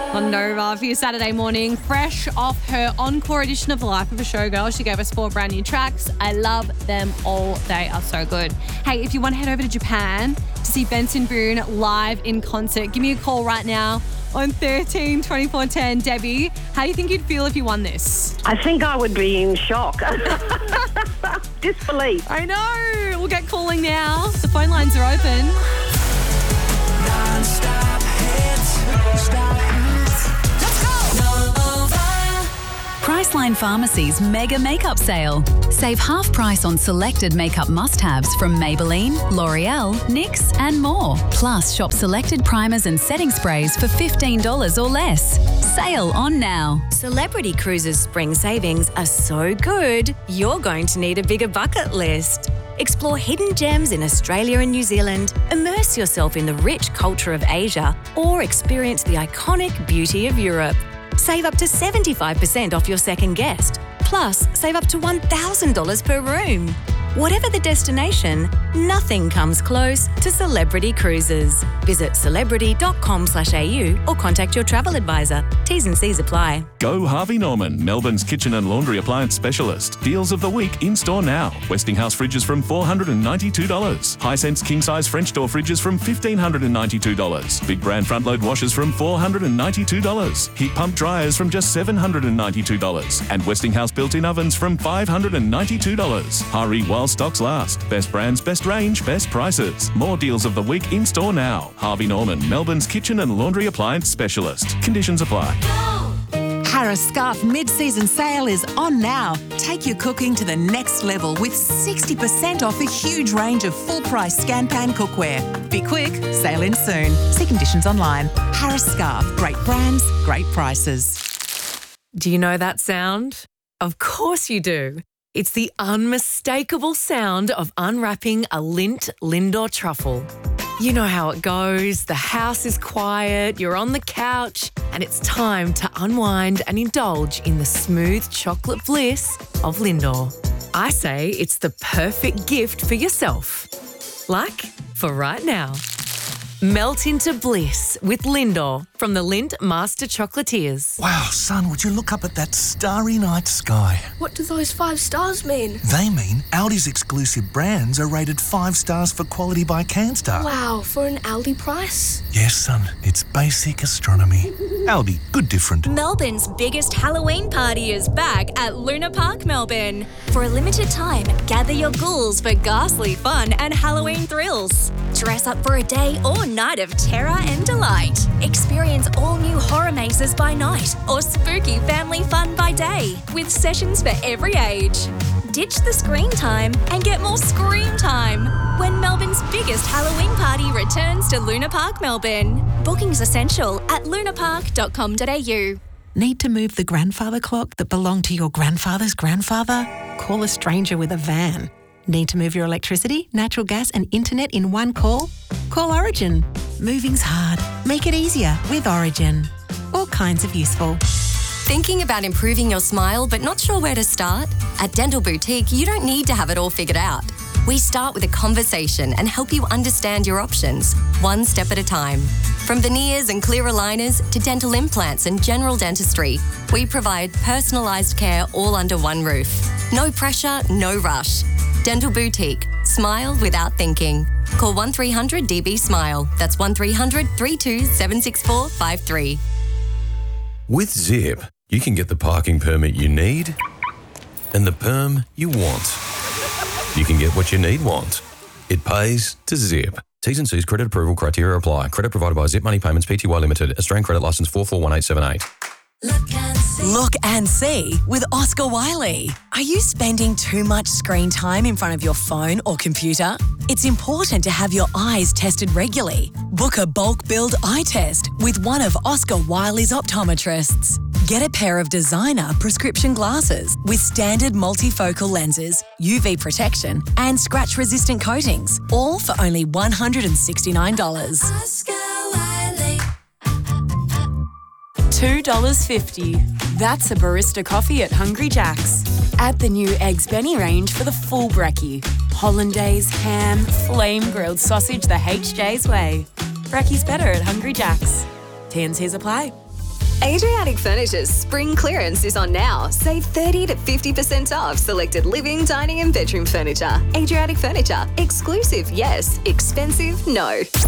On Nova for your Saturday morning, fresh off her encore edition of The Life of a Showgirl. She gave us 4 brand new tracks. I love them all. They are so good. Hey, if you want to head over to Japan to see Benson Boone live in concert, give me a call right now on 13 24 10. Debbie, how do you think you'd feel if you won this? I think I would be in shock. Disbelief. I know. We'll get calling now. The phone lines are open. Non-stop hits. Let's go. Priceline Pharmacy's Mega Makeup Sale. Save half price on selected makeup must-haves from Maybelline, L'Oreal, NYX and more. Plus, shop selected primers and setting sprays for $15 or less. Sale on now. Celebrity Cruises spring savings are so good, you're going to need a bigger bucket list. Explore hidden gems in Australia and New Zealand, immerse yourself in the rich culture of Asia, or experience the iconic beauty of Europe. Save up to 75% off your second guest. Plus, save up to $1,000 per room. Whatever the destination, nothing comes close to Celebrity Cruises. Visit celebrity.com.au or contact your travel advisor. T's and C's apply. Go Harvey Norman, Melbourne's kitchen and laundry appliance specialist. Deals of the week in store now. Westinghouse fridges from $492. Hisense king-size French door fridges from $1,592. Big brand front load washers from $492. Heat pump dryers from just $792. And Westinghouse built-in ovens from $592. Hurry while stocks last. Best brands, best range, best prices. More deals of the week in store now. Harvey Norman, Melbourne's kitchen and laundry appliance specialist. Conditions apply. Harris Scarf mid-season sale is on now. Take your cooking to the next level with 60% off a huge range of full-price scan pan cookware. Be quick, sale in soon. See conditions online. Harris Scarf, great brands, great prices. Do you know that sound? Of course you do. It's the unmistakable sound of unwrapping a Lindt Lindor truffle. You know how it goes. The house is quiet, you're on the couch, and it's time to unwind and indulge in the smooth chocolate bliss of Lindor. I say it's the perfect gift for yourself. Like for right now. Melt into bliss with Lindor from the Lindt Master Chocolatiers. Wow, son, would you look up at that starry night sky? What do those 5 stars mean? They mean Aldi's exclusive brands are rated 5 stars for quality by CanStar. Wow, for an Aldi price? Yes, son, it's basic astronomy. Aldi, good different. Melbourne's biggest Halloween party is back at Luna Park, Melbourne. For a limited time, gather your ghouls for ghastly fun and Halloween thrills. Dress up for a day or night of terror and delight. Experience all new horror mazes by night or spooky family fun by day with sessions for every age. Ditch the screen time and get more scream time when Melbourne's biggest Halloween party returns to Luna Park, Melbourne. Bookings essential at lunapark.com.au. Need to move the grandfather clock that belonged to your grandfather's grandfather? Call a stranger with a van. Need to move your electricity, natural gas and internet in one call? Call Origin. Moving's hard. Make it easier with Origin. All kinds of useful. Thinking about improving your smile but not sure where to start? At Dental Boutique, you don't need to have it all figured out. We start with a conversation and help you understand your options, one step at a time. From veneers and clear aligners to dental implants and general dentistry, we provide personalised care all under one roof. No pressure, no rush. Dental Boutique. Smile without thinking. Call 1300 DB Smile. That's 1300 32 764 53. With Zip, you can get the parking permit you need and the perm you want. You can get what you want. It pays to Zip. T's and C's credit approval criteria apply. Credit provided by Zip Money Payments Pty Limited. Australian credit licence 441878. Look and see with Oscar Wiley. Are you spending too much screen time in front of your phone or computer? It's important to have your eyes tested regularly. Book a bulk billed eye test with one of Oscar Wiley's optometrists. Get a pair of designer prescription glasses with standard multifocal lenses, UV protection and scratch-resistant coatings, all for only $169. Oscar Wiley. $2.50. That's a barista coffee at Hungry Jack's. Add the new Eggs Benny range for the full brekkie. Hollandaise, ham, flame-grilled sausage the HJ's way. Brekkie's better at Hungry Jack's. T&Cs apply. Adriatic Furniture's spring clearance is on now. Save 30 to 50% off selected living, dining and bedroom furniture. Adriatic Furniture. Exclusive, yes. Expensive, no.